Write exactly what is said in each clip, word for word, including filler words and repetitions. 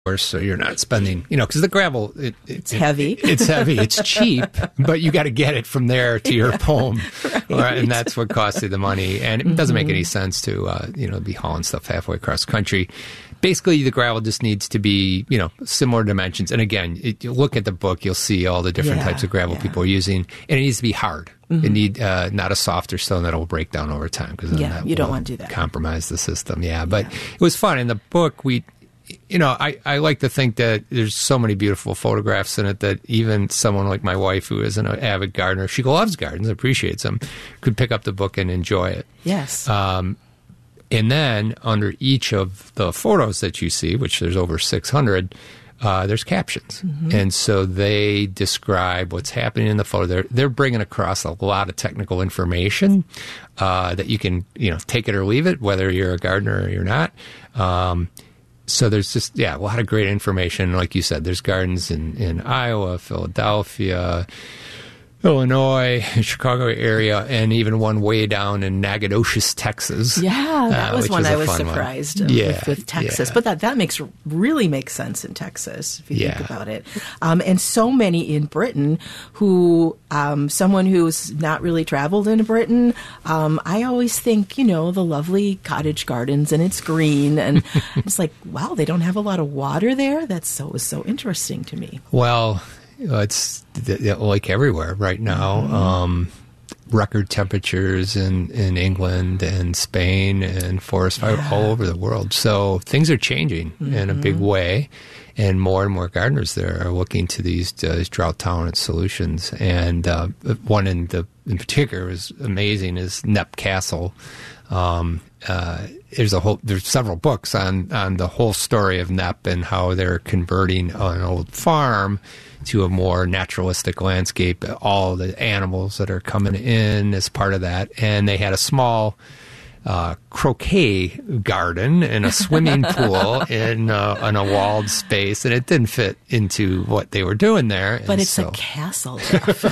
So you're not spending, you know, because the gravel, it, it, it's heavy. It, it's heavy. It's cheap, but you got to get it from there to your yeah, home. Right. Right? And that's what costs you the money. And it mm-hmm. doesn't make any sense to, uh, you know, be hauling stuff halfway across the country. Basically, the gravel just needs to be, you know, similar dimensions. And again, it, you look at the book, you'll see all the different yeah, types of gravel yeah. people are using. And it needs to be hard. Mm-hmm. It need uh, not a softer stone that will break down over time. Because yeah, that you don't want to do that. Compromise the system. Yeah, but yeah. it was fun. In the book, we... You know, I, I like to think that there's so many beautiful photographs in it that even someone like my wife, who isn't an avid gardener, she loves gardens, appreciates them, could pick up the book and enjoy it. Yes. Um, and then under each of the photos that you see, which there's over six hundred, uh, there's captions. Mm-hmm. And so they describe what's happening in the photo. They're, they're bringing across a lot of technical information uh, that you can, you know, take it or leave it, whether you're a gardener or you're not. Um So there's just, yeah, a lot of great information. Like you said, there's gardens in, in Iowa, Philadelphia, Illinois, Chicago area, and even one way down in Nacogdoches, Texas. Yeah, that uh, was one was I was surprised yeah, with, with Texas. Yeah. But that, that makes really makes sense in Texas, if you yeah. think about it. Um, and so many in Britain who, um, someone who's not really traveled in Britain, um, I always think, you know, the lovely cottage gardens and it's green. And it's like, wow, they don't have a lot of water there? That's so, so interesting to me. Well... It's like everywhere right now. Mm-hmm. Um, record temperatures in, in England and Spain and forest fire yeah. all over the world. So things are changing mm-hmm. in a big way. And more and more gardeners there are looking to these, uh, these drought-tolerant solutions. And uh, one in, the, in particular is amazing is Knepp Castle. Um, uh, there's a whole, there's several books on, on the whole story of Knepp and how they're converting an old farm to a more naturalistic landscape, all the animals that are coming in as part of that. And they had a small uh, croquet garden and a swimming pool in, uh, in a walled space, and it didn't fit into what they were doing there. But and it's so, a castle, Jeff.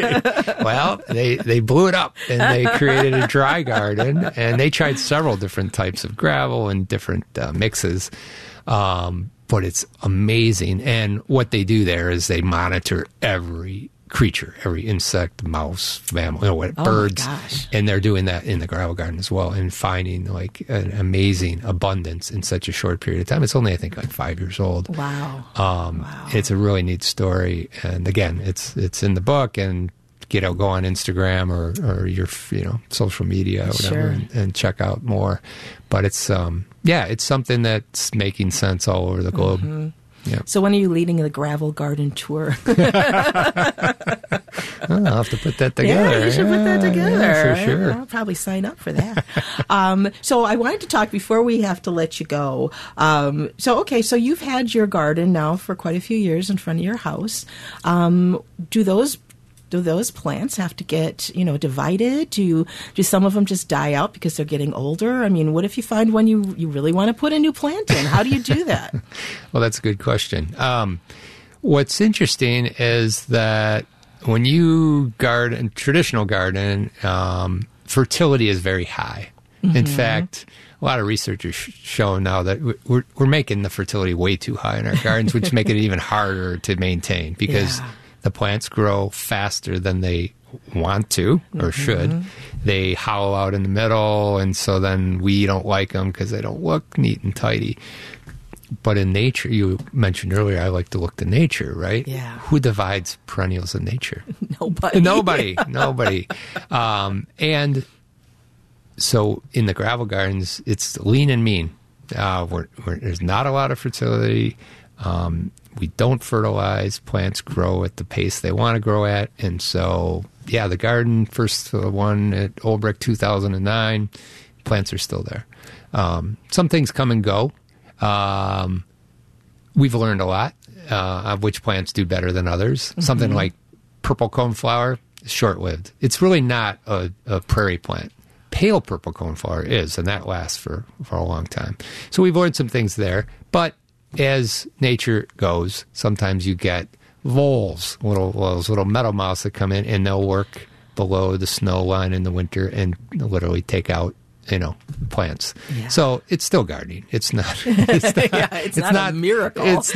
Well, they, they blew it up, and they created a dry garden, and they tried several different types of gravel and different uh, mixes. Um, but it's amazing. And what they do there is they monitor every creature, every insect, mouse, mammal, you know, what, oh birds. My gosh. And they're doing that in the gravel garden as well and finding like an amazing abundance in such a short period of time. It's only, I think, like five years old. Wow. Um, wow. It's a really neat story. And again, it's it's in the book, and you know, go on Instagram or, or your, you know, social media or whatever sure. and, and check out more. But it's, um, yeah, it's something that's making sense all over the globe. Mm-hmm. Yeah. So when are you leading the gravel garden tour? I'll have to put that together. Yeah, you should put that together. Yeah, for sure. I'll probably sign up for that. um, so I wanted to talk before we have to let you go. Um, so, okay, so you've had your garden now for quite a few years in front of your house. Um, do those Do those plants have to get, you know, divided? Do you, do some of them just die out because they're getting older? I mean, what if you find one you, you really want to put a new plant in? How do you do that? Well, that's a good question. Um, what's interesting is that when you garden, traditional garden, um, fertility is very high. Mm-hmm. In fact, a lot of research is showing now that we're, we're making the fertility way too high in our gardens, which make it even harder to maintain because yeah. the plants grow faster than they want to or mm-hmm. should. They hollow out in the middle, and so then we don't like them because they don't look neat and tidy. But in nature, you mentioned earlier, I like to look to nature, right? Yeah. Who divides perennials in nature? Nobody. Nobody. Nobody. Um, and so in the gravel gardens, it's lean and mean. Uh, we're, we're, there's not a lot of fertility. Um, we don't fertilize. Plants grow at the pace they want to grow at. And so, yeah, the garden, first one at Old Brick two thousand nine, plants are still there. Um, some things come and go. Um, we've learned a lot uh, of which plants do better than others. Mm-hmm. Something like purple coneflower is short-lived. It's really not a, a prairie plant. Pale purple coneflower is, and that lasts for, for a long time. So we've learned some things there. But as nature goes, sometimes you get voles, little those little meadow mouse that come in, and they'll work below the snow line in the winter and literally take out you know, plants. Yeah. So it's still gardening. It's not. It's not, yeah, it's, not, a miracle. It's